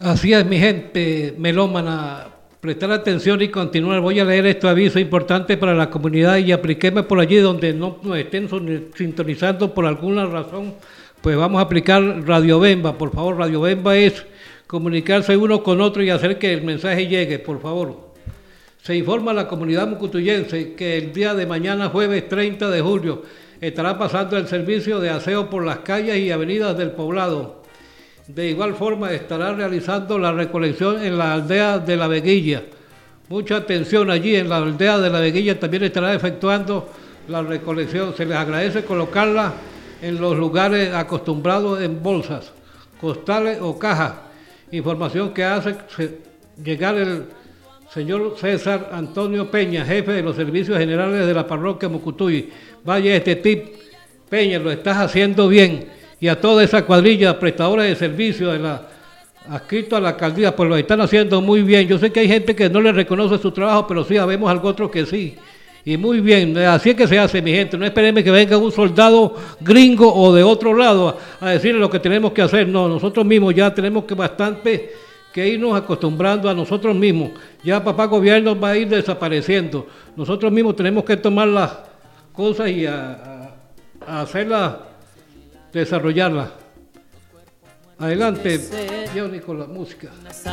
Así es, mi gente melómana, prestar atención y continuar. Voy a leer este aviso importante para la comunidad y apliquemos por allí donde no nos estén sintonizando por alguna razón, pues vamos a aplicar Radio Bemba. Por favor, Radio Bemba es comunicarse uno con otro y hacer que el mensaje llegue, por favor. Se informa a la comunidad mucutuyense que el día de mañana, jueves 30 de julio, estará pasando el servicio de aseo por las calles y avenidas del poblado. De igual forma estará realizando la recolección en la aldea de La Veguilla. Mucha atención allí en la aldea de La Veguilla, también estará efectuando la recolección. Se les agradece colocarla en los lugares acostumbrados en bolsas, costales o cajas. Información que hace llegar el señor César Antonio Peña, jefe de los servicios generales de la parroquia Mucutuy. Vaya este tip, Peña, lo estás haciendo bien. Y a toda esa cuadrilla prestadora de servicios adscrito a la alcaldía, pues lo están haciendo muy bien. Yo sé que hay gente que no le reconoce su trabajo, pero sí, habemos algo otro que sí. Y muy bien, así es que se hace, mi gente. No esperemos que venga un soldado gringo o de otro lado a decirle lo que tenemos que hacer. No, nosotros mismos ya tenemos que irnos acostumbrando a nosotros mismos. Ya papá gobierno va a ir desapareciendo. Nosotros mismos tenemos que tomar las cosas y a hacerlas, desarrollarla. Adelante, Johnny, con la música.